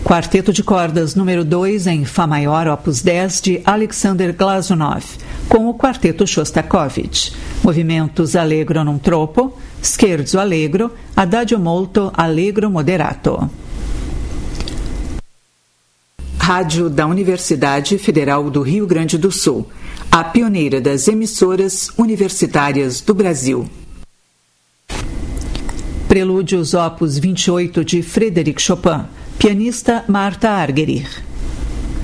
Quarteto de cordas número 2 em Fá maior, opus 10, de Alexander Glazunov, com o Quarteto Shostakovich. Movimentos allegro non troppo, scherzo allegro, adagio molto allegro moderato. Rádio da Universidade Federal do Rio Grande do Sul, a pioneira das emissoras universitárias do Brasil. Prelúdios opus 28 de Frédéric Chopin, pianista Martha Argerich.